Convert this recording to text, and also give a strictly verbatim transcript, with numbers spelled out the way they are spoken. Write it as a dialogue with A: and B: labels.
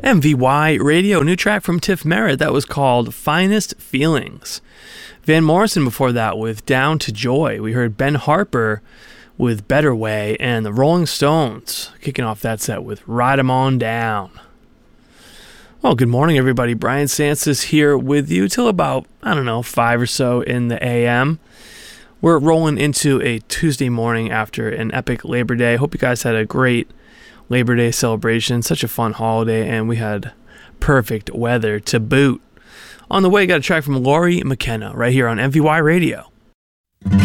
A: M V Y Radio, new track from Tiff Merritt that was called Finest Feelings. Van Morrison before that with Down to Joy. We heard Ben Harper with Better Way, and the Rolling Stones kicking off that set with Ride 'Em On Down. Well, good morning, everybody. Brian Sansis here with you till about, I don't know, five or so in the A M. We're rolling into a Tuesday morning after an epic Labor Day. Hope you guys had a great Labor Day celebration. Such a fun holiday, and we had perfect weather to boot. On the way, got a track from Lori McKenna right here on M V Y Radio.